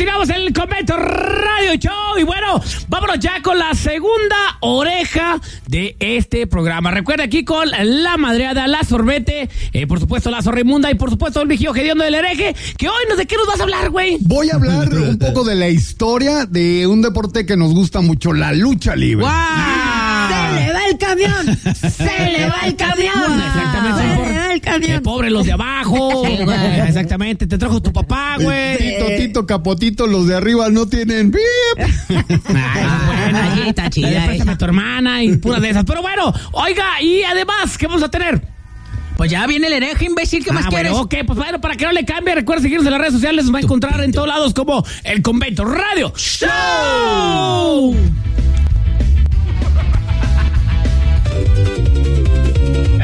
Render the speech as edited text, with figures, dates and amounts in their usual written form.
continuamos en el Convento Radio Show. Y bueno, vámonos ya con la segunda oreja de este programa. Recuerda aquí con la madreada, la sorbete, por supuesto la zorrimunda y por supuesto el vigío hediondo del hereje. Que hoy, ¿de qué nos vas a hablar, güey? Voy a hablar un poco de la historia de un deporte que nos gusta mucho, la lucha libre. ¡Wow! ¡Se le va el camión! ¡Se le va el camión! Exactamente. ¡Se le va el camión! Pobre los de abajo. Exactamente. Te trajo tu papá, güey. Tito, Capotito, los de arriba no tienen bip. Bueno, está chida. préstame a tu hermana y pura de esas. Pero bueno, oiga, y además, ¿qué vamos a tener? Pues ya viene el hereje, imbécil, ¿qué más quieres? Bueno, ok, pues bueno, para que no le cambie, recuerda seguirnos en las redes sociales, nos va a encontrar en todos lados como El Convento Radio Show.